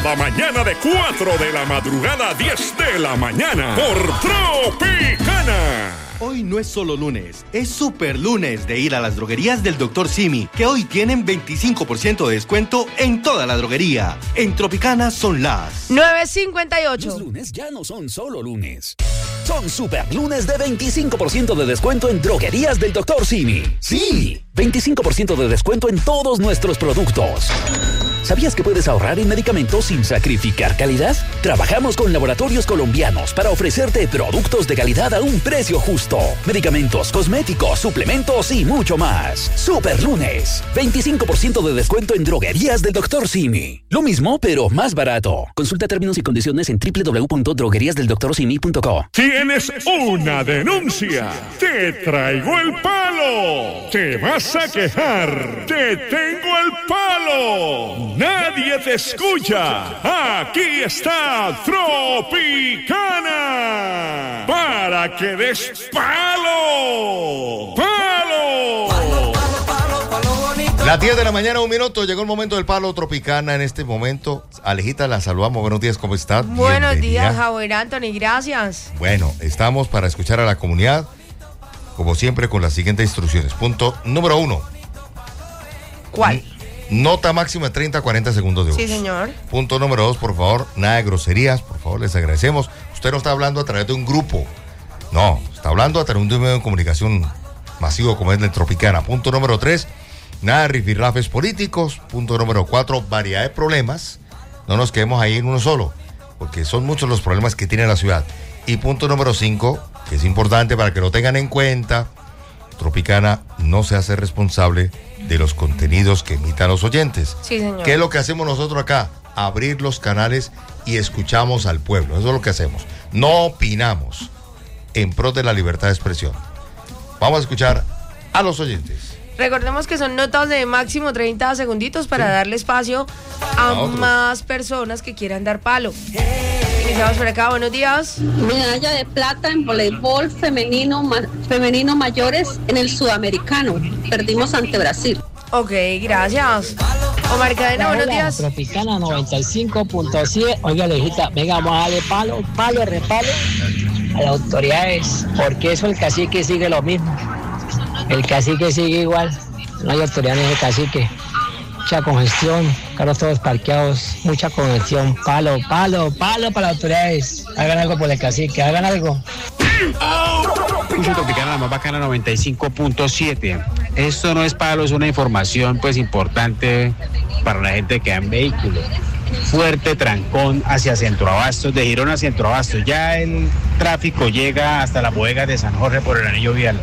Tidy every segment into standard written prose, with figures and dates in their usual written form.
La mañana de 4 de la madrugada a 10 de la mañana por Tropicana. Hoy no es solo lunes, es super lunes de ir a las droguerías del Dr. Simi, que hoy tienen 25% de descuento en toda la droguería. En Tropicana son las 9:58. Los lunes ya no son solo lunes. Son super lunes de 25% de descuento en droguerías del Dr. Simi. Sí, 25% de descuento en todos nuestros productos. ¿Sabías que puedes ahorrar en medicamentos sin sacrificar calidad? Trabajamos con laboratorios colombianos para ofrecerte productos de calidad a un precio justo. Medicamentos, cosméticos, suplementos y mucho más. Super lunes. 25% de descuento en droguerías del Dr. Simi. Lo mismo, pero más barato. Consulta términos y condiciones en www.drogueriasdeldoctorsimi.co. Tienes una denuncia. Te traigo el palo. Te vas a quejar. Te tengo el palo. Nadie te escucha. Aquí está Tropicana. Para que des palo. ¡Palo! Las 10 de la mañana, 1 minuto. Llegó el momento del palo Tropicana. En este momento, Alejita, la saludamos. Buenos días, ¿cómo estás? Buenos días, Javier Anthony, gracias. Bueno, estamos para escuchar a la comunidad, como siempre, con las siguientes instrucciones. Punto número 1. ¿Cuál? Nota máxima de 30 a 40 segundos de voz. Sí, señor. Punto número 2, por favor, nada de groserías, por favor, les agradecemos. Usted no está hablando a través de un grupo. No, está hablando a través de un medio de comunicación masivo como es el Tropicana. Punto número 3, nada de rifirrafes políticos. Punto número 4, variedad de problemas. No nos quedemos ahí en uno solo, porque son muchos los problemas que tiene la ciudad. Y punto número 5, que es importante para que lo tengan en cuenta, Tropicana no se hace responsable de los contenidos que emitan los oyentes. Sí, señor. ¿Qué es lo que hacemos nosotros acá? Abrir los canales y escuchamos al pueblo. Eso es lo que hacemos. No opinamos en pro de la libertad de expresión. Vamos a escuchar a los oyentes. Recordemos que son notas de máximo 30 segunditos para darle espacio a más personas que quieran dar palo. Iniciamos por acá, buenos días. Medalla de plata en voleibol femenino mayores en el sudamericano. Perdimos ante Brasil. Ok, gracias. Omar Cadena, buenos días. Tropicana 95.7. Oiga, Alejita, venga, vamos a darle palo, repalo a las autoridades, porque eso el cacique sigue lo mismo. El cacique sigue igual. No hay autoridad en el cacique. Mucha congestión, carros todos parqueados, mucha congestión. Palo para las autoridades. Hagan algo por el cacique, hagan algo. Tropicana, la más bacana, 95.7. Esto no es palo, es una información pues importante para la gente que anda en vehículo. Fuerte trancón hacia Centroabastos, de Girón a Centroabastos. Ya el tráfico llega hasta las bodegas de San Jorge por el anillo vial.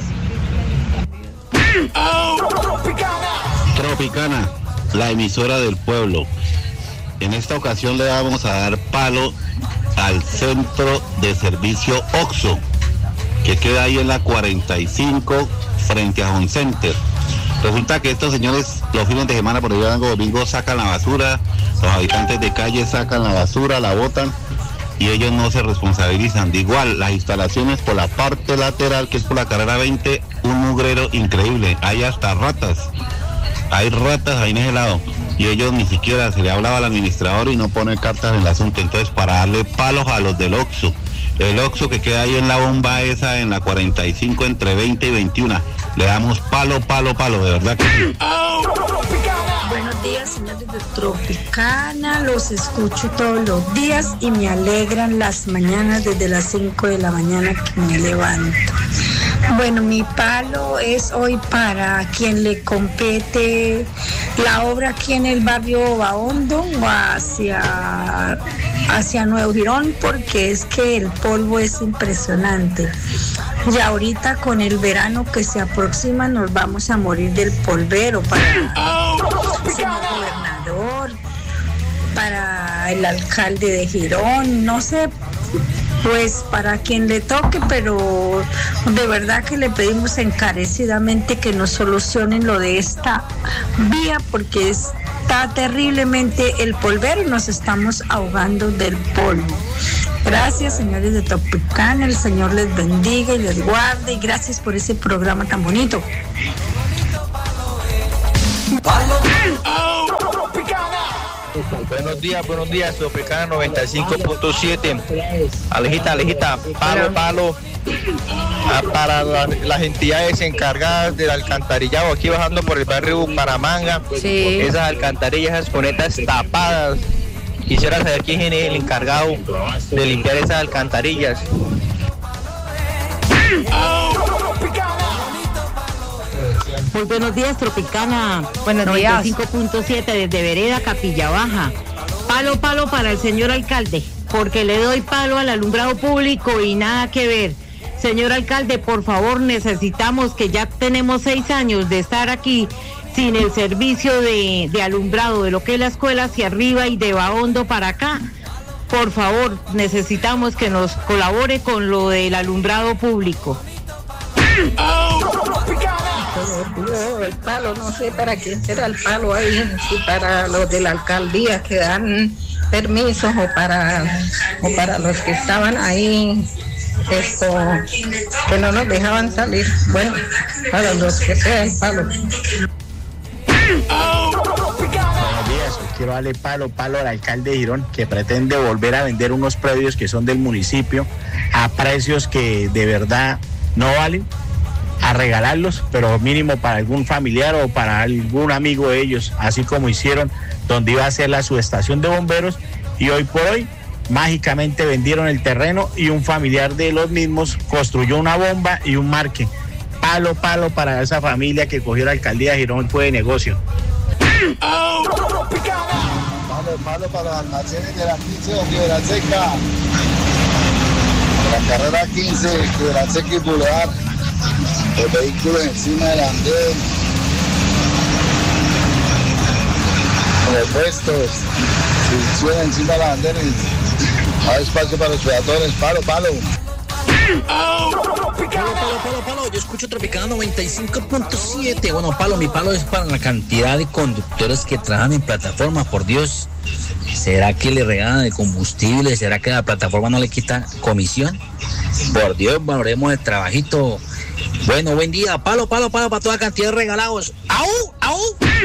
Tropicana, la emisora del pueblo. En esta ocasión le vamos a dar palo al centro de servicio OXXO, que queda ahí en la 45 frente a Home Center. Resulta que estos señores los fines de semana, por ejemplo, domingo, sacan la basura, los habitantes de calle sacan la basura, la botan y ellos no se responsabilizan. De igual, las instalaciones por la parte lateral, que es por la carrera 20, un mugrero increíble, hay hasta ratas. Hay ratas ahí en ese lado y ellos ni siquiera se le hablaba al administrador y no pone cartas en el asunto. Entonces, para darle palos a los del OXXO, el OXXO que queda ahí en la bomba esa, en la 45 entre 20 y 21, le damos palo, de verdad que sí. Buenos días, señores de Tropicana, los escucho todos los días y me alegran las mañanas desde las 5 de la mañana que me levanto. Bueno, mi palo es hoy para quien le compete la obra aquí en el barrio Bahondo o hacia Nuevo Girón, porque es que el polvo es impresionante. Y ahorita con el verano que se aproxima nos vamos a morir del polvero para el señor gobernador, para el alcalde de Girón, no sé, pues para quien le toque, pero de verdad que le pedimos encarecidamente que nos solucionen lo de esta vía, porque está terriblemente el polvero y nos estamos ahogando del polvo. Gracias, señores de Tropicana, el Señor les bendiga y les guarde, y gracias por ese programa tan bonito. Buenos días, Tropicana 95.7. Alejita, palo para las entidades encargadas del alcantarillado, aquí bajando por el barrio Bucaramanga. Sí. Esas alcantarillas, esas cunetas tapadas. Quisiera saber quién es el encargado de limpiar esas alcantarillas. Muy buenos días, Tropicana. Buenos días. 95.7 desde Vereda, Capilla Baja. Palo para el señor alcalde, porque le doy palo al alumbrado público y nada que ver. Señor alcalde, por favor, necesitamos, que ya tenemos 6 años de estar aquí sin el servicio de alumbrado de lo que es la escuela hacia arriba y de Bahondo para acá. Por favor, necesitamos que nos colabore con lo del alumbrado público. El palo, no sé para quién será el palo ahí, si para los de la alcaldía que dan permisos o para los que estaban ahí, que no nos dejaban salir. Bueno, para los que sea el palo. Buenos días, quiero darle palo al alcalde de Girón, que pretende volver a vender unos predios que son del municipio a precios que de verdad no valen, a regalarlos, pero mínimo para algún familiar o para algún amigo de ellos, así como hicieron donde iba a ser la subestación de bomberos, y hoy por hoy mágicamente vendieron el terreno y un familiar de los mismos construyó una bomba y un marque. Palo para esa familia que cogió la alcaldía de Girón, fue de negocio. Palo para los almacenes de la 15 o Piedra Seca. La carrera 15, Piedra Seca y Boulevard. Los vehículos encima del andén. Los puestos. Si suena encima de los andenes. Hay espacio para los peatones. Palo. Palo, yo escucho Tropicana 95.7. Bueno, mi palo es para la cantidad de conductores que trabajan en plataforma, por Dios. ¿Será que le regalan el combustible? ¿Será que la plataforma no le quita comisión? Por Dios, valoremos el trabajito. Bueno, buen día, palo para toda cantidad de regalados. ¡Au!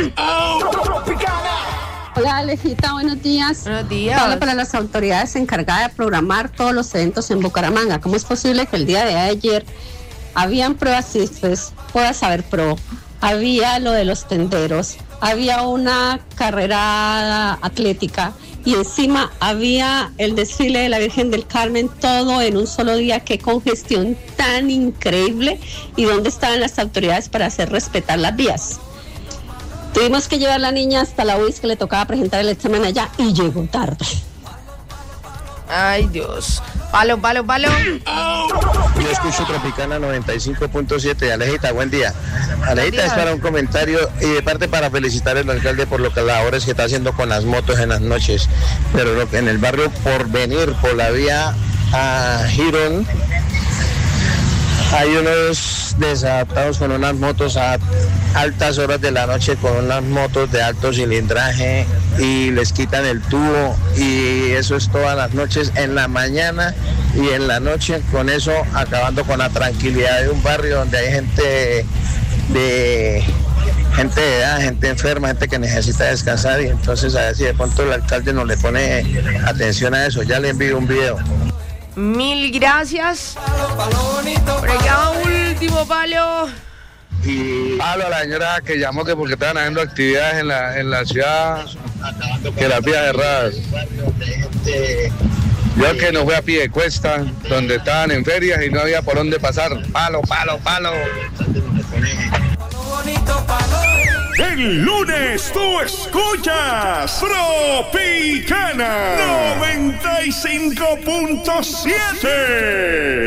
Hola Alejita, buenos días. Buenos días. Palo para las autoridades encargadas de programar todos los eventos en Bucaramanga. ¿Cómo es posible que el día de ayer habían pruebas CISPES, Pueda Saber Pro, había lo de los tenderos, había una carrera atlética y encima había el desfile de la Virgen del Carmen, todo en un solo día? Qué congestión tan increíble. ¿Y dónde estaban las autoridades para hacer respetar las vías? Tuvimos que llevar a la niña hasta la UIS, que le tocaba presentar el examen allá, y llegó tarde. Ay, Dios. Palo. Yo escucho Tropicana 95.7. Alejita, buen día. Alejita, es para un comentario y de parte para felicitar al alcalde por las labores que está haciendo con las motos en las noches. Pero en el barrio Porvenir, por la vía a Girón, hay unos desadaptados con unas motos a altas horas de la noche, con unas motos de alto cilindraje, y les quitan el tubo, y eso es todas las noches, en la mañana y en la noche, con eso acabando con la tranquilidad de un barrio donde hay gente de edad, gente enferma, gente que necesita descansar, y entonces a ver si de pronto el alcalde no le pone atención a eso. Ya le envío un video. Mil gracias. Por acá último palo. Y palo a la señora que llamó que porque estaban haciendo actividades en la ciudad, que las vías cerradas. Yo que no fui a Piedecuesta, donde estaban en ferias y no había por dónde pasar. Palo. El lunes tú escuchas Tropicana 95.7.